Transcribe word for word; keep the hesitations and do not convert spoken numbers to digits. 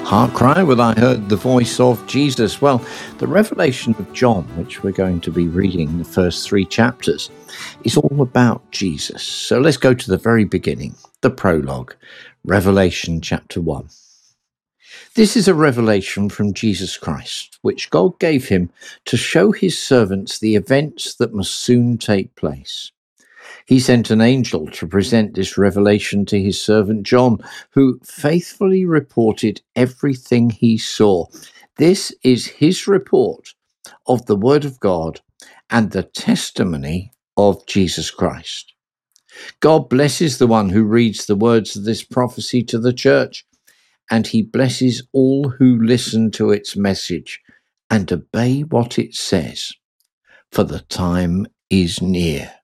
Heart cry, well, I heard the voice of Jesus. Well, the Revelation of John, which we're going to be reading the first three chapters, is all about Jesus. So let's go to the very beginning, the prologue, Revelation chapter one. This is a revelation from Jesus Christ, which God gave him to show his servants the events that must soon take place. He sent an angel to present this revelation to his servant John, who faithfully reported everything he saw. This is his report of the word of God and the testimony of Jesus Christ. God blesses the one who reads the words of this prophecy to the church, and he blesses all who listen to its message and obey what it says, for the time is near.